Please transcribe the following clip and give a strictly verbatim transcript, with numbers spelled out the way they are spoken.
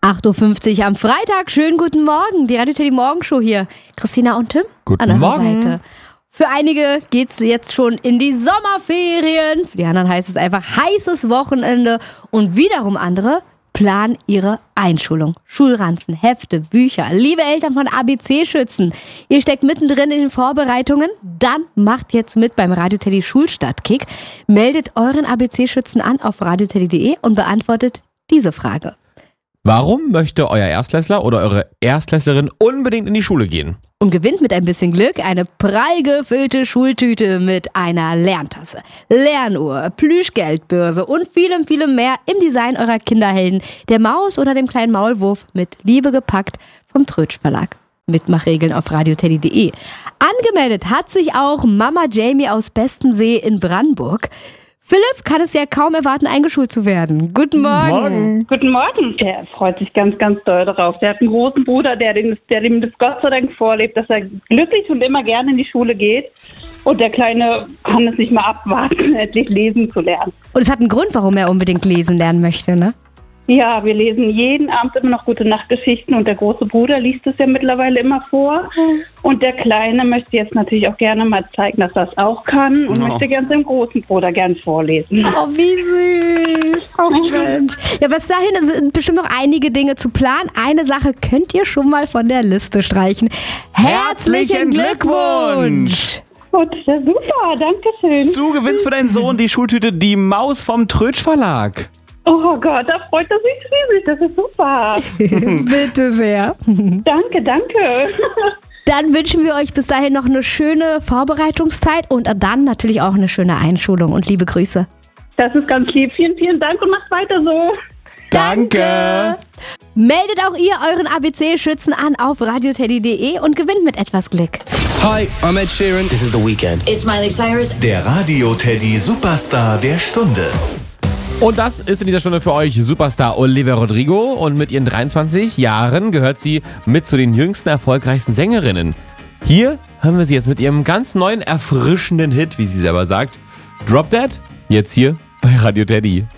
acht Uhr fünfzig am Freitag. Schönen guten Morgen. Die Radio Teddy Morgenshow hier. Christina und Tim Guten an eurer Morgen. Seite. Für einige geht's jetzt schon in die Sommerferien. Für die anderen heißt es einfach heißes Wochenende. Und wiederum andere planen ihre Einschulung. Schulranzen, Hefte, Bücher. Liebe Eltern von A B C-Schützen, ihr steckt mittendrin in den Vorbereitungen? Dann macht jetzt mit beim Radio Teddy Schulstartkick. Meldet euren A B C-Schützen an auf radio teddy punkt de und beantwortet diese Frage. Warum möchte euer Erstklässler oder eure Erstklässlerin unbedingt in die Schule gehen? Und gewinnt mit ein bisschen Glück eine prall gefüllte Schultüte mit einer Lerntasse, Lernuhr, Plüschgeldbörse und vielem, vielem mehr im Design eurer Kinderhelden, der Maus oder dem kleinen Maulwurf, mit Liebe gepackt vom Trötsch Verlag. Mitmachregeln auf radio teddy punkt de. Angemeldet hat sich auch Mama Jamie aus Bestensee in Brandenburg. Philipp kann es ja kaum erwarten, eingeschult zu werden. Guten Morgen. Morgen. Guten Morgen. Der freut sich ganz, ganz doll darauf. Der hat einen großen Bruder, der dem, der dem das Gott sei Dank vorlebt, dass er glücklich und immer gerne in die Schule geht. Und der Kleine kann es nicht mehr abwarten, endlich lesen zu lernen. Und es hat einen Grund, warum er unbedingt lesen lernen möchte, ne? Ja, wir lesen jeden Abend immer noch gute Nachtgeschichten und der große Bruder liest es ja mittlerweile immer vor. Und der Kleine möchte jetzt natürlich auch gerne mal zeigen, dass er es auch kann und Oh. möchte gerne seinem großen Bruder gern vorlesen. Oh, wie süß. Oh, Mensch. Ja, bis dahin sind bestimmt noch einige Dinge zu planen. Eine Sache könnt ihr schon mal von der Liste streichen. Herzlichen Glückwunsch! Gut, ja, super, danke schön. Du gewinnst für deinen Sohn die Schultüte Die Maus vom Trötsch Verlag. Oh Gott, da freut er sich riesig, das ist super. Bitte sehr. Danke, danke. Dann wünschen wir euch bis dahin noch eine schöne Vorbereitungszeit und dann natürlich auch eine schöne Einschulung und liebe Grüße. Das ist ganz lieb. Vielen, vielen Dank und macht weiter so. Danke. Meldet auch ihr euren A B C-Schützen an auf radio teddy punkt de und gewinnt mit etwas Glück. Hi, I'm Ed Sheeran. This is The Weeknd. It's Miley Cyrus. Der Radio Teddy Superstar der Stunde. Und das ist in dieser Stunde für euch Superstar Olivia Rodrigo. Und mit ihren dreiundzwanzig Jahren gehört sie mit zu den jüngsten erfolgreichsten Sängerinnen. Hier hören wir sie jetzt mit ihrem ganz neuen, erfrischenden Hit, wie sie selber sagt. Drop Dead, jetzt hier bei Radio Teddy.